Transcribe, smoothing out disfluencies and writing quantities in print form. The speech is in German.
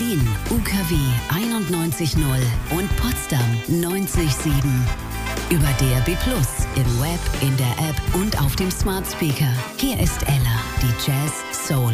Berlin UKW 91.0 und Potsdam 90.7. Über DAB+, im Web, in der App und auf dem Smart Speaker. Hier ist Ella, die Jazz, Soul